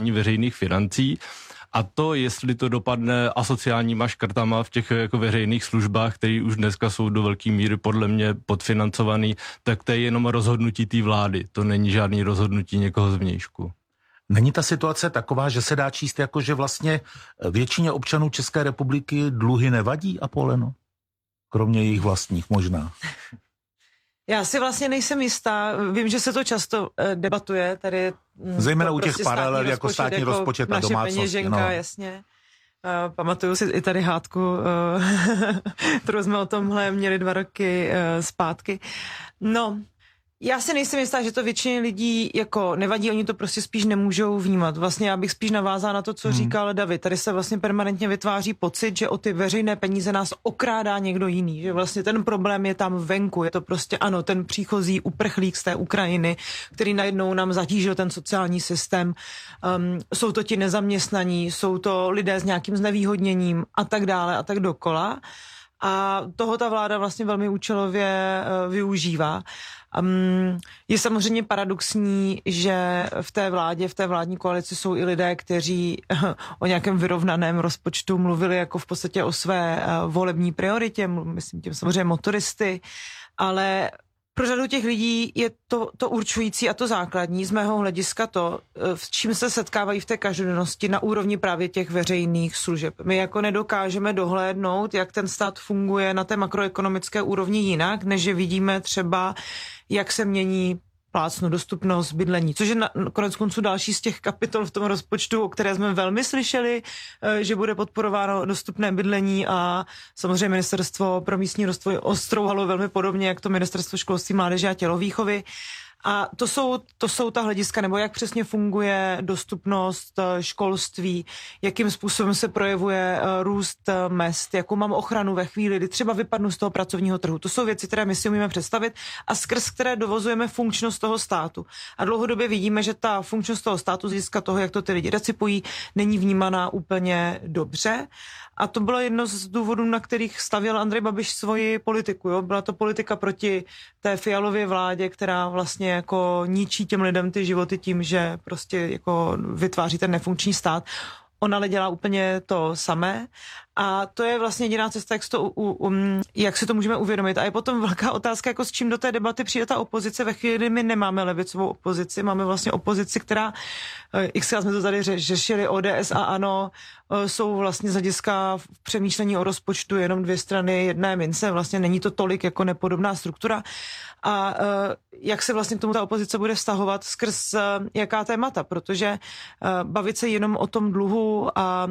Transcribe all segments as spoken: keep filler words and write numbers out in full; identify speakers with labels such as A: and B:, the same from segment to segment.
A: veřejných financí. A to, jestli to dopadne asociálníma škrtama v těch jako veřejných službách, které už dneska jsou do velké míry podle mě podfinancovaný, tak to je jenom rozhodnutí té vlády. To není žádný rozhodnutí někoho zvnějšku.
B: Není ta situace taková, že se dá číst jako, že vlastně většině občanů České republiky dluhy nevadí, Apoleno? Kromě jejich vlastních možná.
C: Já si vlastně nejsem jistá, vím, že se to často debatuje, tady
B: zejména u těch prostě paralel jako státní jako rozpočet a domácnost.
C: Peněženka, no. Jasně. Uh, pamatuju si i tady hádku, uh, kterou jsme o tomhle měli dva roky uh, zpátky. No, já si nejsem jistá, že to většině lidí jako nevadí, oni to prostě spíš nemůžou vnímat. Vlastně já bych spíš navázala na to, co hmm. říkal David. Tady se vlastně permanentně vytváří pocit, že o ty veřejné peníze nás okrádá někdo jiný. Že vlastně ten problém je tam venku. Je to prostě ano, ten příchozí uprchlík z té Ukrajiny, který najednou nám zatížil ten sociální systém. Um, jsou to ti nezaměstnaní, jsou to lidé s nějakým znevýhodněním a tak dále a tak dokola. A toho ta vláda vlastně velmi účelově uh, využívá. Um, je samozřejmě paradoxní, že v té vládě, v té vládní koalici jsou i lidé, kteří uh, o nějakém vyrovnaném rozpočtu mluvili jako v podstatě o své uh, volební prioritě, myslím tím samozřejmě motoristy, ale pro řadu těch lidí je to, to určující a to základní z mého hlediska to, s čím se setkávají v té každodennosti na úrovni právě těch veřejných služeb. My jako nedokážeme dohlédnout, jak ten stát funguje na té makroekonomické úrovni jinak, než že vidíme třeba, jak se mění plácnu, dostupnost, bydlení, což je na, konec konců další z těch kapitol v tom rozpočtu, o které jsme velmi slyšeli, že bude podporováno dostupné bydlení a samozřejmě Ministerstvo pro místní rozvoj ostrouhalo velmi podobně, jak to Ministerstvo školství, mládeže a tělovýchovy. A to jsou, to jsou ta hlediska, nebo jak přesně funguje dostupnost školství, jakým způsobem se projevuje růst mezd, jakou mám ochranu ve chvíli, kdy třeba vypadnu z toho pracovního trhu. To jsou věci, které my si umíme představit a skrz které dovozujeme funkčnost toho státu. A dlouhodobě vidíme, že ta funkčnost toho státu z hlediska toho, jak to ty lidi recipují, není vnímaná úplně dobře. A to bylo jedno z důvodů, na kterých stavěl Andrej Babiš svoji politiku. Jo? Byla to politika proti té Fialově vládě, která vlastně jako ničí těm lidem ty životy tím, že prostě jako vytváří ten nefunkční stát. Ona ale dělá úplně to samé a to je vlastně jediná cesta, jak si to, u, um, jak si to můžeme uvědomit. A je potom velká otázka, jako s čím do té debaty přijde ta opozice ve chvíli, kdy my nemáme levicovou opozici, máme vlastně opozici, která, xkrát jsme to tady řešili, O D S a ANO, jsou vlastně z hlediska v přemýšlení o rozpočtu jenom dvě strany jedné mince, vlastně není to tolik jako nepodobná struktura. A uh, jak se vlastně k tomu ta opozice bude vztahovat skrz uh, jaká témata, protože uh, bavit se jenom o tom dluhu a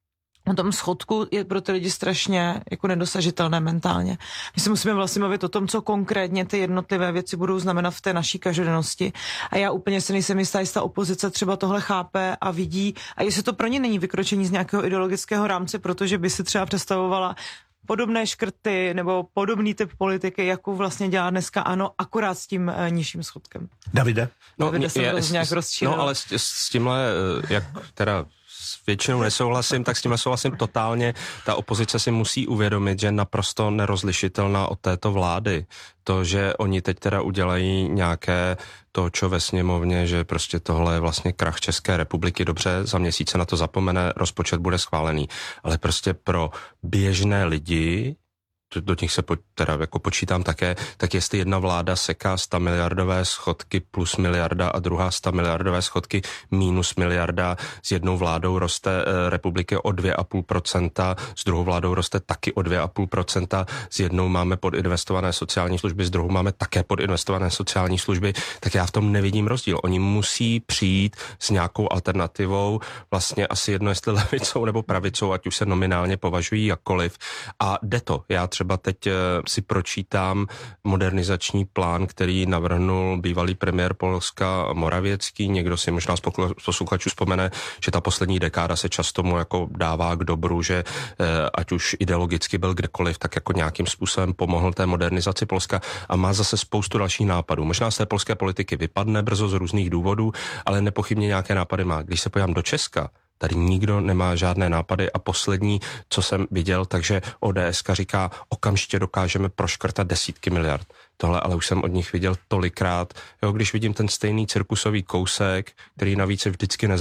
C: o tom schodku je pro ty lidi strašně jako nedosažitelné mentálně. My si musíme vlastně mluvit o tom, co konkrétně ty jednotlivé věci budou znamenat v té naší každodennosti. A já úplně si nejsem jistá, jestli ta opozice třeba tohle chápe a vidí. A jestli to pro ně není vykročení z nějakého ideologického rámce, protože by si třeba představovala podobné škrty nebo podobný typ politiky, jakou vlastně dělá dneska ANO, akorát s tím e, nižším schodkem.
B: Davide?
C: No, Davide jsem
D: je,
C: roz, nějak rozčílil.
D: No, ale s, s tímhle, jak teda s většinou nesouhlasím, tak s tímhle souhlasím totálně. Ta opozice si musí uvědomit, že je naprosto nerozlišitelná od této vlády. To, že oni teď teda udělají nějaké to, čo ve sněmovně, že prostě tohle je vlastně krach České republiky, dobře, za měsíc se na to zapomene, rozpočet bude schválený. Ale prostě pro běžné lidi, do nich se po, teda jako počítám také, tak jestli jedna vláda seká sto miliardové schodky plus miliarda a druhá sto miliardové schodky minus miliarda, s jednou vládou roste e, republiky o dvě a půl procenta, s druhou vládou roste taky o dvě a půl procenta, s jednou máme podinvestované sociální služby, s druhou máme také podinvestované sociální služby, tak já v tom nevidím rozdíl. Oni musí přijít s nějakou alternativou, vlastně asi jedno, jestli levicou nebo pravicou, ať už se nominálně považují jakkoliv. A jde to. Já třeba Třeba teď si pročítám modernizační plán, který navrhnul bývalý premiér Polska Moravěcký. Někdo si možná z posluchačů vzpomene, že ta poslední dekáda se často mu jako dává k dobru, že ať už ideologicky byl kdekoliv, tak jako nějakým způsobem pomohl té modernizaci Polska a má zase spoustu dalších nápadů. Možná z té polské politiky vypadne brzo z různých důvodů, ale nepochybně nějaké nápady má. Když se podívám do Česka, tady nikdo nemá žádné nápady a poslední, co jsem viděl, takže O D S říká, okamžitě dokážeme proškrtat desítky miliard. Tohle ale už jsem od nich viděl tolikrát. Jo, když vidím ten stejný cirkusový kousek, který navíc je vždycky nez